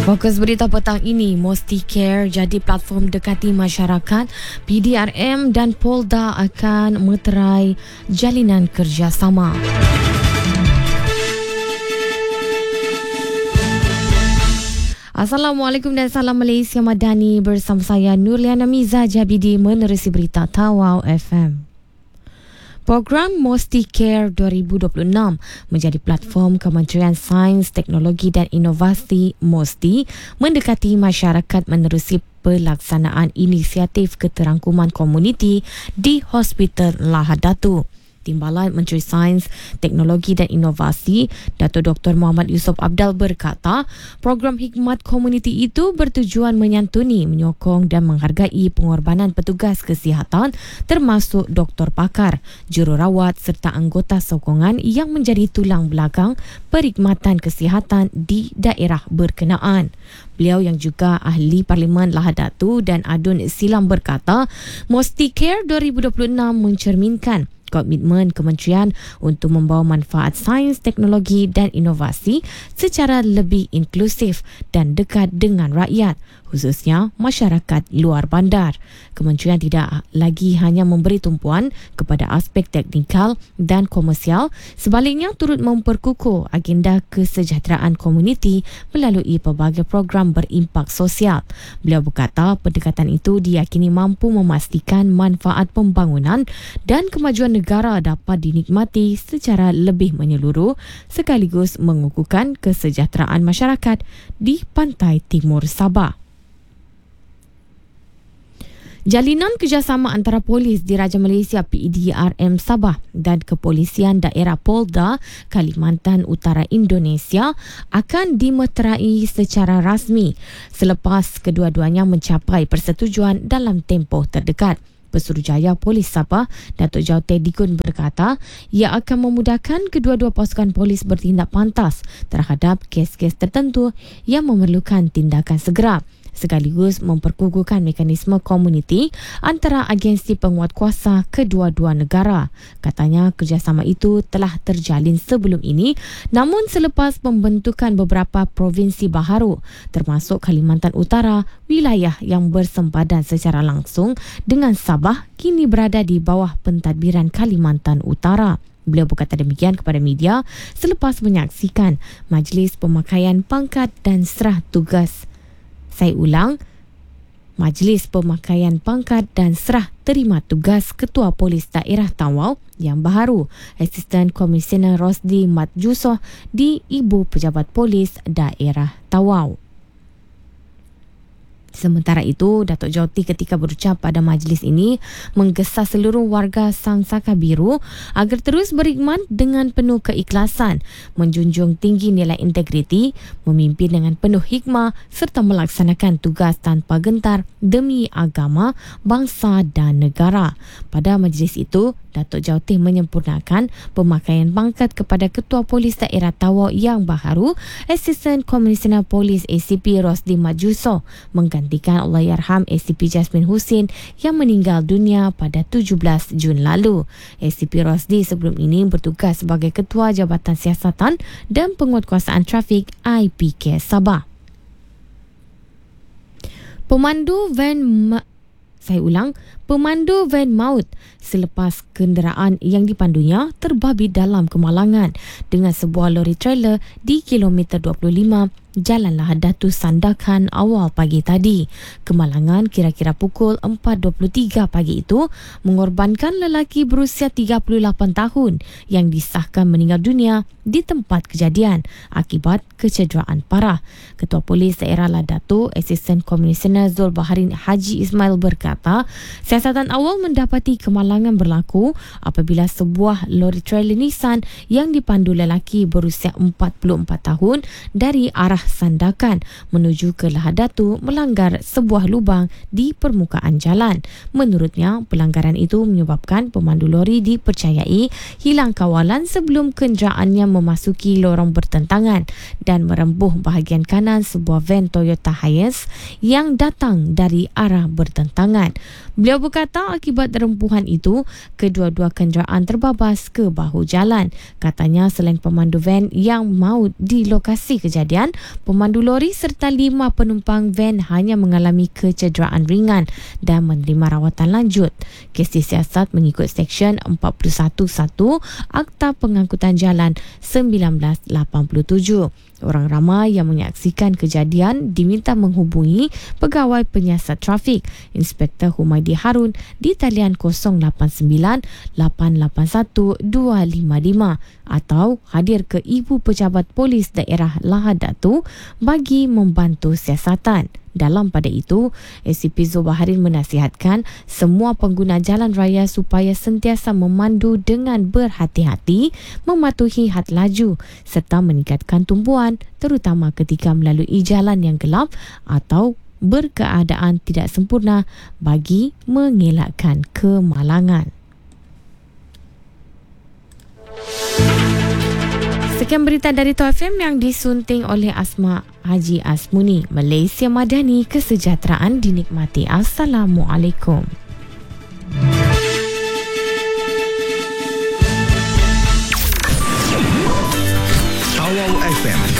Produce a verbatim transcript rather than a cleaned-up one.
Fokus berita petang ini, Mosticare jadi platform dekati masyarakat. P D R M dan Polda akan meterai jalinan kerjasama. Assalamualaikum dan salam Malaysia Madani, bersama saya Nurliana Miza Jabidi menerusi berita Tawau F M. Program Mosticare dua ribu dua puluh enam menjadi platform Kementerian Sains, Teknologi dan Inovasi MOSTI mendekati masyarakat menerusi pelaksanaan inisiatif keterangkuman komuniti di Hospital Lahad Datu. Timbalan Menteri Sains, Teknologi dan Inovasi, Datuk Doktor Muhammad Yusof Abdal berkata, program khidmat komuniti itu bertujuan menyantuni, menyokong dan menghargai pengorbanan petugas kesihatan termasuk doktor pakar, jururawat serta anggota sokongan yang menjadi tulang belakang perkhidmatan kesihatan di daerah berkenaan. Beliau yang juga ahli Parlimen Lahad Datu dan Adun Silam berkata, Mosticare dua ribu dua puluh enam mencerminkan komitmen kementerian untuk membawa manfaat sains, teknologi dan inovasi secara lebih inklusif dan dekat dengan rakyat, khususnya masyarakat luar bandar. Kementerian tidak lagi hanya memberi tumpuan kepada aspek teknikal dan komersial, sebaliknya turut memperkukuh agenda kesejahteraan komuniti melalui pelbagai program berimpak sosial. Beliau berkata, pendekatan itu diyakini mampu memastikan manfaat pembangunan dan kemajuan negara dapat dinikmati secara lebih menyeluruh sekaligus mengukuhkan kesejahteraan masyarakat di pantai timur Sabah. Jalinan kerjasama antara polis Diraja Malaysia P D R M Sabah dan Kepolisian Daerah Polda Kalimantan Utara Indonesia akan dimeterai secara rasmi selepas kedua-duanya mencapai persetujuan dalam tempoh terdekat. Pesuruhjaya Polis Sabah, Datuk Jau Teddy Kun berkata, ia akan memudahkan kedua-dua pasukan polis bertindak pantas terhadap kes-kes tertentu yang memerlukan tindakan segera, sekaligus memperkukuhkan mekanisme komuniti antara agensi penguatkuasa kedua-dua negara. Katanya kerjasama itu telah terjalin sebelum ini, namun selepas pembentukan beberapa provinsi baharu termasuk Kalimantan Utara, wilayah yang bersempadan secara langsung dengan Sabah kini berada di bawah pentadbiran Kalimantan Utara. Beliau berkata demikian kepada media selepas menyaksikan Majlis Pemakaian Pangkat dan Serah Tugas Saya ulang, Majlis Pemakaian Pangkat dan Serah Terima Tugas Ketua Polis Daerah Tawau yang baharu, Asisten Komisioner Rosdi Mat Jusoh di Ibu Pejabat Polis Daerah Tawau. Sementara itu, Datuk Joti ketika berucap pada majlis ini menggesa seluruh warga Sang Saka Biru agar terus berkhidmat dengan penuh keikhlasan, menjunjung tinggi nilai integriti, memimpin dengan penuh hikmah serta melaksanakan tugas tanpa gentar demi agama, bangsa dan negara. Pada majlis itu, Datuk Jauti menyempurnakan pemakaian pangkat kepada Ketua Polis Daerah Tawau yang baharu, Asisten Komisioner Polis A C P Rosdi Mat Jusoh menggantikan Allahyarham A C P Jasmine Husin yang meninggal dunia pada tujuh belas Jun lalu. A C P Rosdi sebelum ini bertugas sebagai Ketua Jabatan Siasatan dan Penguatkuasaan Trafik I P K Sabah. Pemandu van Ma- Saya ulang, pemandu van maut selepas kenderaan yang dipandunya terbabit dalam kemalangan dengan sebuah lori trailer di kilometer dua puluh lima Jalan Lahad Datu Sandakan awal pagi tadi. Kemalangan kira-kira pukul empat dua puluh tiga pagi itu mengorbankan lelaki berusia tiga puluh lapan tahun yang disahkan meninggal dunia di tempat kejadian akibat kecederaan parah. Ketua Polis Daerah Lahad Datu, Asisten Komisioner Zul Baharin Haji Ismail berkata, siasatan awal mendapati kemalangan berlaku apabila sebuah lori trailer Nissan yang dipandu lelaki berusia empat puluh empat tahun dari arah Sandakan menuju ke Lahad Datu melanggar sebuah lubang di permukaan jalan. Menurutnya, pelanggaran itu menyebabkan pemandu lori dipercayai hilang kawalan sebelum kenderaannya memasuki lorong bertentangan dan merembuh bahagian kanan sebuah van Toyota Hiace yang datang dari arah bertentangan. Beliau berkata akibat rempuhan itu, kedua-dua kenderaan terbabas ke bahu jalan. Katanya selain pemandu van yang maut di lokasi kejadian, pemandu lori serta lima penumpang van hanya mengalami kecederaan ringan dan menerima rawatan lanjut. Kes disiasat mengikut Seksyen empat puluh satu satu Akta Pengangkutan Jalan sembilan belas lapan puluh tujuh. Orang ramai yang menyaksikan kejadian diminta menghubungi Pegawai Penyiasat Trafik Inspektor Humaydi Harun di talian kosong lapan sembilan lapan lapan satu dua lima lima atau hadir ke Ibu Pejabat Polis Daerah Lahad Datu bagi membantu siasatan. Dalam pada itu, A C P Zobaharin menasihatkan semua pengguna jalan raya supaya sentiasa memandu dengan berhati-hati, mematuhi had laju serta meningkatkan tumpuan terutama ketika melalui jalan yang gelap atau berkeadaan tidak sempurna bagi mengelakkan kemalangan. Sekian berita dari Top F M yang disunting oleh Asma Haji Asmuni. Malaysia Madani, kesejahteraan dinikmati. Assalamualaikum. Awal F M